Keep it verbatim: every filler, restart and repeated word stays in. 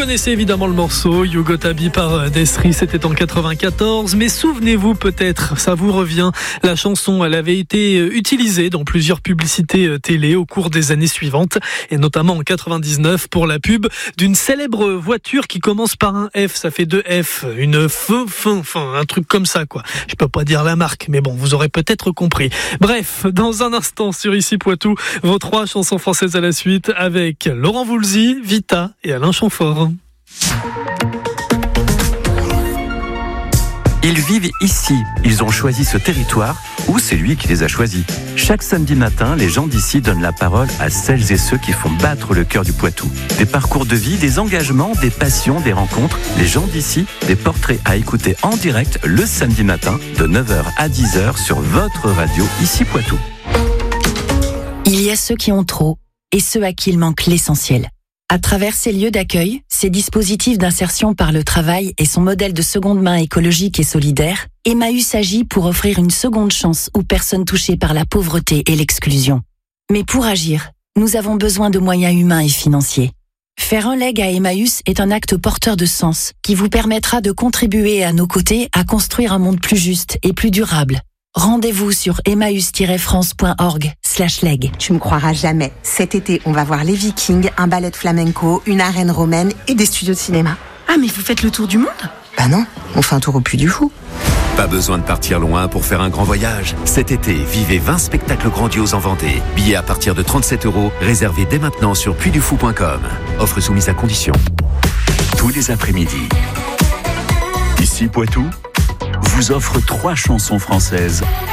connaissez évidemment le morceau You Got Me par Desri, c'était en quatre-vingt-quatorze, mais souvenez-vous peut-être, ça vous revient, la chanson elle avait été utilisée dans plusieurs publicités télé au cours des années suivantes, et notamment en quatre-vingt-dix-neuf pour la pub d'une célèbre voiture qui commence par un F, ça fait deux F, une fin, fin, fin, un truc comme ça quoi. Je peux pas dire la marque, mais bon, vous aurez peut-être compris. Bref, dans un instant sur Ici Poitou, vos trois chansons françaises à la suite avec Laurent Voulzy, Vita et Alain Chamfort. Ils vivent ici, ils ont choisi ce territoire ou c'est lui qui les a choisis. Chaque samedi matin, les gens d'ici donnent la parole à celles et ceux qui font battre le cœur du Poitou. Des parcours de vie, des engagements, des passions, des rencontres. Les gens d'ici, des portraits à écouter en direct le samedi matin de neuf heures à dix heures sur votre radio Ici Poitou. Il y a ceux qui ont trop et ceux à qui il manque l'essentiel. À travers ces lieux d'accueil, ces dispositifs d'insertion par le travail et son modèle de seconde main écologique et solidaire, Emmaüs agit pour offrir une seconde chance aux personnes touchées par la pauvreté et l'exclusion. Mais pour agir, nous avons besoin de moyens humains et financiers. Faire un leg à Emmaüs est un acte porteur de sens qui vous permettra de contribuer à nos côtés à construire un monde plus juste et plus durable. Rendez-vous sur emmaüs tiret france point org slash leg. Tu me croiras jamais. Cet été, on va voir les Vikings, un ballet de flamenco, une arène romaine et des studios de cinéma. Ah, mais vous faites le tour du monde ? Bah non, on fait un tour au Puy du Fou. Pas besoin de partir loin pour faire un grand voyage. Cet été, vivez vingt spectacles grandioses en Vendée. Billets à partir de trente-sept euros, réservés dès maintenant sur puy du fou point com. Offre soumise à condition. Tous les après-midi, Ici Poitou vous offre trois chansons françaises